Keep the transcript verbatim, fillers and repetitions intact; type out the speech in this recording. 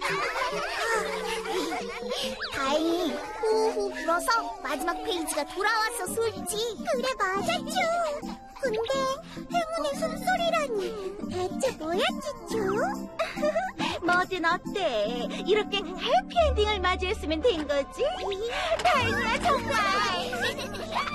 다행히 호호호 불어서 마지막 페이지가 돌아왔어, 솔지. 그래, 맞아, 쭈. 근데 행운의 숨소리라니 대체 뭐야, 쭈쭈? 뭐든 어때? 이렇게 해피엔딩을 맞이했으면 된 거지? 다행이야, 정말.